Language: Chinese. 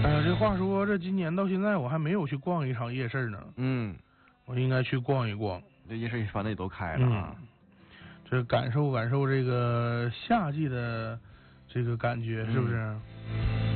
这话说，这今年到现在我还没有去逛一场夜市呢。我应该去逛一逛。 这夜市反正也都开了啊。 这感受这个夏季的这个感觉，是不是？